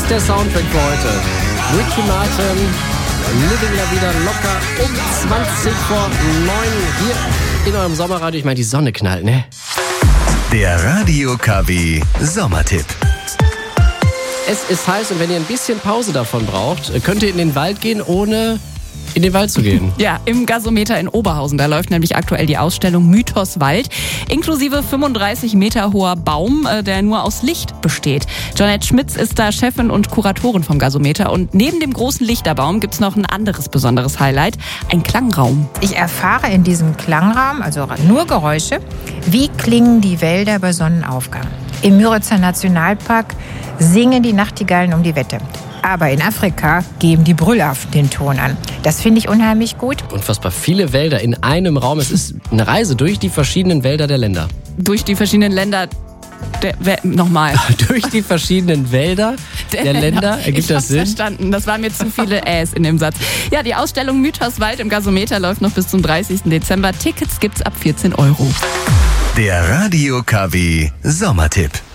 ist der Soundtrack für heute. Ricky Martin, Living La Vida locker um 20 vor 9 hier in eurem Sommerradio. Ich meine, die Sonne knallt, ne? Der Radio KW Sommertipp. Es ist heiß und wenn ihr ein bisschen Pause davon braucht, könnt ihr in den Wald gehen, ohne in den Wald zu gehen. Ja, im Gasometer in Oberhausen. Da läuft nämlich aktuell die Ausstellung Mythos Wald, inklusive 35 Meter hoher Baum, der nur aus Licht besteht. Jeanette Schmitz ist da Chefin und Kuratorin vom Gasometer. Und neben dem großen Lichterbaum gibt's noch ein anderes besonderes Highlight, ein Klangraum. Ich erfahre in diesem Klangraum, also nur Geräusche, wie klingen die Wälder bei Sonnenaufgang. Im Müritzer Nationalpark singen die Nachtigallen um die Wette. Aber in Afrika geben die Brüllaffen den Ton an. Das finde ich unheimlich gut. Unfassbar viele Wälder in einem Raum. Es ist eine Reise durch die verschiedenen Wälder der Länder. Durch die verschiedenen Länder nochmal. Durch die verschiedenen Wälder der Länder. Ergibt das Sinn? Verstanden. Das waren mir zu viele Äs in dem Satz. Ja, die Ausstellung Mythos Wald im Gasometer läuft noch bis zum 30. Dezember. Tickets gibt's ab 14 €. Der Radio KW Sommertipp.